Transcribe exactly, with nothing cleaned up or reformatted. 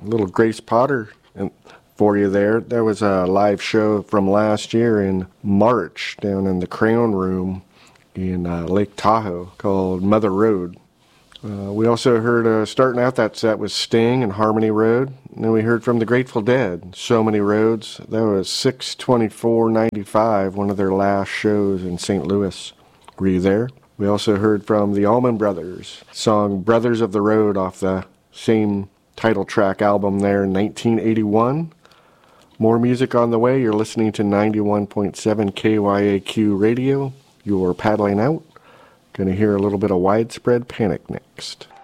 little Grace Potter and for you there. That was a live show from last year in March down in the Crown Room in uh, Lake Tahoe called Mother Road. Uh, we also heard, uh, starting out that set was Sting and Harmony Road. And then we heard from the Grateful Dead, So Many Roads. That was six twenty-four ninety-five, one of their last shows in Saint Louis. Were you there? We also heard from the Allman Brothers, song Brothers of the Road off the same title track album there in nineteen eighty-one. More music on the way. You're listening to ninety-one point seven K Y A Q radio. You're paddling out. Going to hear a little bit of Widespread Panic next.